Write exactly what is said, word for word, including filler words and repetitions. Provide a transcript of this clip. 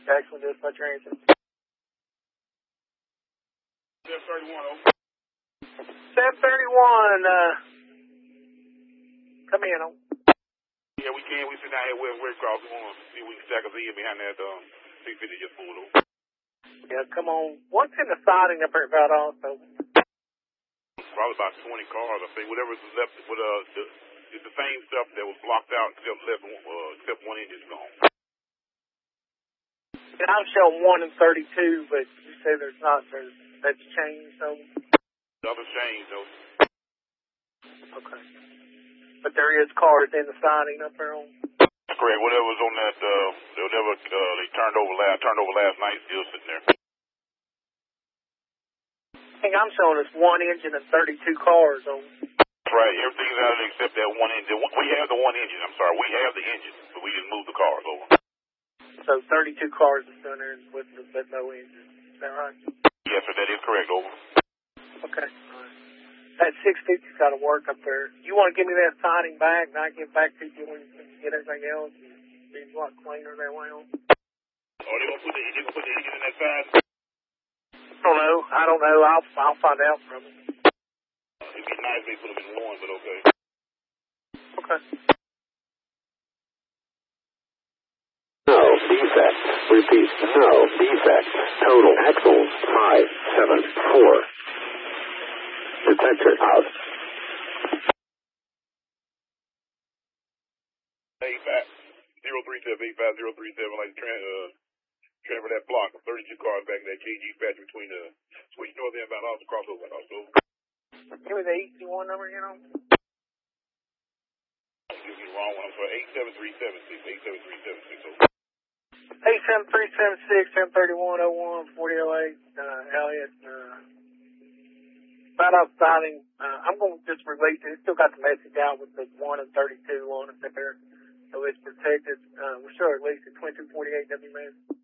Jackson, dispatch your answer. seven thirty-one, over. seven thirty-one, uh, come in, over. Yeah, we can. We sit down here where we're across. We want to see if we can stack us in behind that um, six fifty just pulled over. Yeah, come on. What's in the siding up there about also? Probably about twenty cars, I think. Whatever's left, with, uh, the, it's the same stuff that was blocked out except left, uh, except one engine's gone. And I'm showing one and thirty-two, but you say there's not. There's, that's changed, so. Nothing's changed, though. Okay. But there is cars in the siding up there on. Correct. Whatever was on that, uh, whatever uh, they turned over last, turned over last night, still sitting there. I think I'm showing us one engine and thirty-two cars on. That's right. Everything's out of it except that one engine. We have the one engine. I'm sorry. We have the engine, but we just moved the cars over. So thirty-two cars is down there with, with no engine. Is that right? Yes, sir. That is correct. Over. Okay. All right. That six fifty's got to work up there. You want to give me that siding back, and I get back to you when you get everything else and be a lot cleaner that way on? Oh, they gonna put the engine, put the engine in that side? I don't know. I don't know. I'll I'll find out from him. Uh, it'd be nice if they put them in one, but okay. Okay. No defect. Repeat. No defect. Total axles five seven four. Detector out. Eight five zero three seven eight five zero three seven. Like tra- uh, transfer that block of thirty-two cars back in that K G factory between the switch north end about also crossover. Also. Give me the E C one number, you know. Give me the wrong one. I'm sorry. Eight seven three seven six. Eight seven three seven six. Eight seven three seven six seven thirty one oh one forty oh eight. Uh, Elliot. Uh, right outside. Uh, I'm gonna just release it. It's still got the message out with the one and thirty-two on it there, so it's protected. Uh, we're sure at least at twenty-two forty-eight W M S.